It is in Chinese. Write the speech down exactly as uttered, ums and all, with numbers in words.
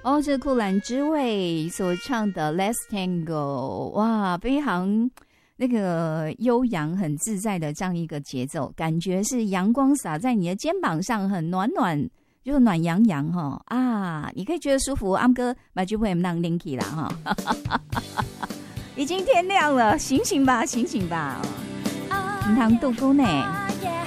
哦，这酷蓝之味所唱的 Let's Tango， 哇，非常那个悠扬很自在的这样一个节奏，感觉是阳光洒在你的肩膀上，很暖暖，就暖洋洋哈啊，你可以觉得舒服。安哥把就会让 Linky 啦哈，已经天亮了，醒醒吧，醒醒吧，平常度孤呢。